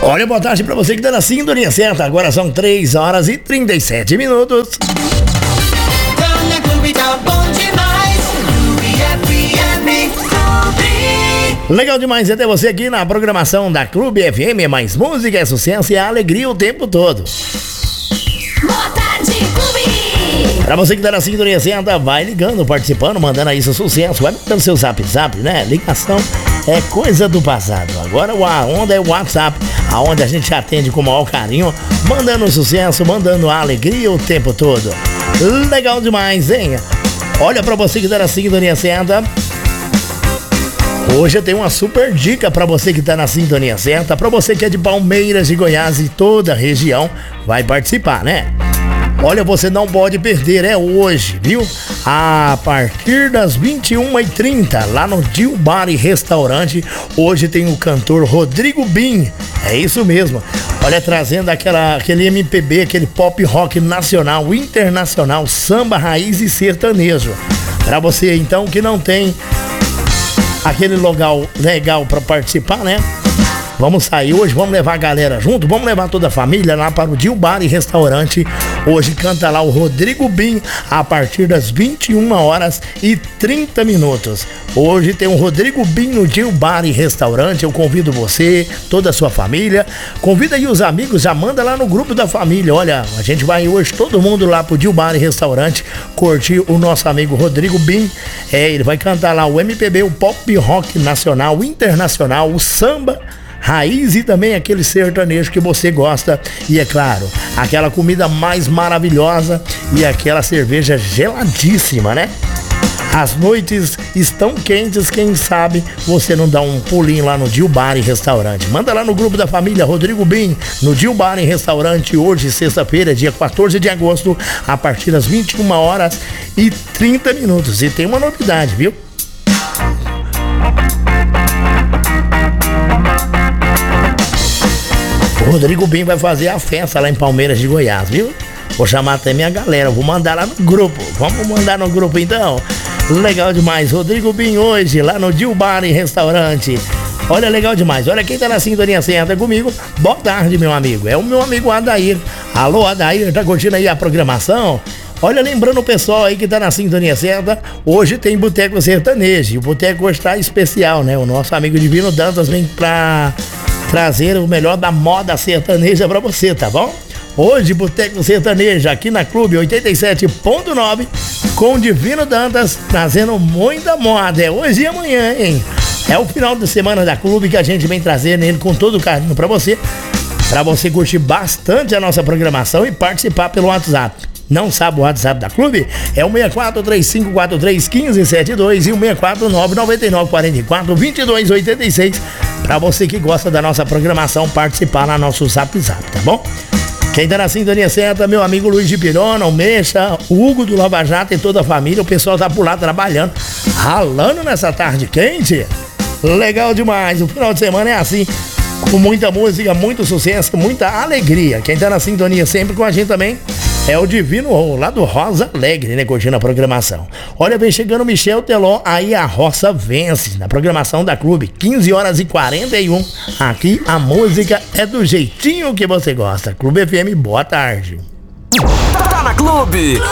Olha, boa tarde pra você que tá na sintonia certa. Agora são 3 horas e 37 minutos. Legal demais ter você aqui na programação da Clube FM. Mais música, é sucesso e alegria o tempo todo. Boa tarde, Clube! Pra você que tá na sintonia certa, vai ligando, participando, mandando aí seu sucesso. Vai mandando seu zap, né? Ligação é coisa do passado. Agora a onda é o WhatsApp, aonde a gente atende com o maior carinho, mandando sucesso, mandando alegria o tempo todo. Legal demais, hein? Olha, pra você que tá na sintonia certa, hoje eu tenho uma super dica pra você que tá na sintonia certa, pra você que é de Palmeiras, de Goiás e toda a região, vai participar, né? Olha, você não pode perder, é hoje, viu? A partir das 21h30, lá no Dil Bar e Restaurante, hoje tem o cantor Rodrigo Bin, é isso mesmo. Olha, trazendo aquele MPB, aquele pop rock nacional, internacional, samba, raiz e sertanejo. Pra você, então, que não tem aquele local legal pra participar, né? Vamos sair hoje, vamos levar a galera junto, vamos levar toda a família lá para o Dil Bar e Restaurante. Hoje canta lá o Rodrigo Bin a partir das 21h30. Hoje tem o Rodrigo Bin no Dil Bar e Restaurante. Eu convido você, toda a sua família. Convida aí os amigos, já manda lá no grupo da família. Olha, a gente vai hoje todo mundo lá pro Dil Bar e Restaurante curtir o nosso amigo Rodrigo Bin. Ele vai cantar lá o MPB, o pop rock nacional, internacional, o samba, raiz e também aquele sertanejo que você gosta. E é claro, aquela comida mais maravilhosa e aquela cerveja geladíssima, né? As noites estão quentes, quem sabe você não dá um pulinho lá no Dil Bar e Restaurante. Manda lá no grupo da família Rodrigo Bin, no Dil Bar e Restaurante, hoje, sexta-feira, dia 14 de agosto, a partir das 21h30. E tem uma novidade, viu? O Rodrigo Bin vai fazer a festa lá em Palmeiras de Goiás, viu? Vou chamar até minha galera, vou mandar lá no grupo. Vamos mandar no grupo então? Legal demais, Rodrigo Bin hoje lá no Dil Bar e Restaurante. Olha, legal demais. Olha quem tá na sintonia certa comigo. Boa tarde, meu amigo. É o meu amigo Adair. Alô, Adair, tá curtindo aí a programação? Olha, lembrando o pessoal aí que tá na sintonia certa, hoje tem Boteco Sertanejo. E o Boteco hoje tá especial, né? O nosso amigo Divino Dantas vem pra trazer o melhor da moda sertaneja pra você, tá bom? Hoje, Boteco Sertanejo, aqui na Clube 87.9, com Divino Dantas, trazendo muita moda. É hoje e amanhã, hein? É o final de semana da Clube que a gente vem trazendo ele com todo carinho pra você curtir bastante a nossa programação e participar pelo WhatsApp. Não sabe o WhatsApp da Clube? É o 6435431572 e o 64999442286 para você que gosta da nossa programação participar na nosso Zap, tá bom? Quem tá na sintonia certa, meu amigo Luiz de Pirona, o Mexa, o Hugo do Lava Jato e toda a família, o pessoal tá por lá trabalhando, ralando nessa tarde quente. Legal demais, o final de semana é assim, com muita música, muito sucesso, muita alegria. Quem tá na sintonia sempre com a gente também é o Divino lá do Rosa Alegre, né? Curtindo a programação. Olha, vem chegando o Michel Teló, aí a roça vence na programação da Clube, 15h41. Aqui a música é do jeitinho que você gosta. Clube FM, boa tarde. Tá na Clube.